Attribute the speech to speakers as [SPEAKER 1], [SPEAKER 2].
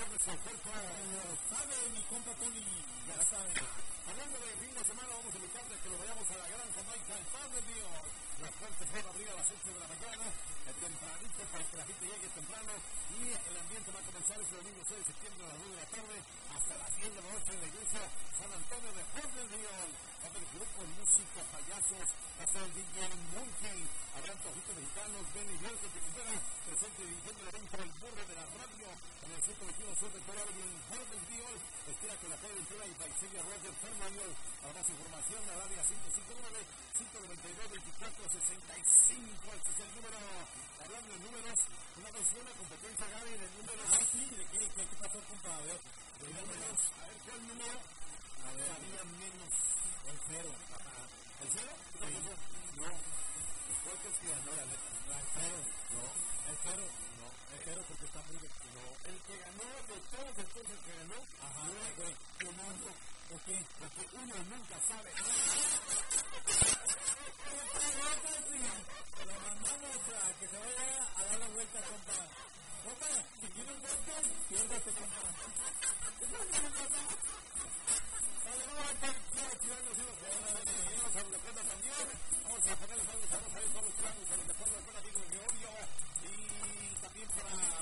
[SPEAKER 1] viernes se acerca, sabe mi compa Tony, ya saben. Hablando de fin de semana, vamos a invitarles que lo vayamos a la Granja Maiza en Pan de Dios. Las puertas van a abrir a las 8 de la mañana, tempranito para que la gente llegue temprano, y el ambiente va a comenzar este domingo 6 de septiembre a las 9 de la tarde hasta las 10 de la noche en la iglesia San Antonio de Pan de Dios. Va a haber grupo, música, payasos, hasta el DJ Monkey, habrá antojitos mexicanos, Benny Blanco, que quisiera presente dirigiendo el evento El Burro de la Radio en el 121 Sur de Torre en Pan de Dios. Espera que la puede entrar y Baicelia Roger Fermañol. Para más información, a la área 559-592-2465. Este es el número. Hablando de números, una vez fue una competencia, Gaby, de números. Sí, ¿de qué pasó, compa? A ver, de números. A ver, ¿cuál número? A ver, había menos. El cero. Ajá. ¿El cero? Sí. No. ¿Cuál es que ganó la letra? El cero. No. El cero. No. El cero porque está muy... No. El que ganó de todos estos, el que ganó. Ajá. ¿Por qué? Porque uno nunca sabe. Pero mandamos a que se vaya a dar la vuelta, compa. Compa, si quiere un vuelto, piérdate, compa. Vamos a ponerles algo, vamos a ir todos los planos a los mejores amigos de Georgia y también para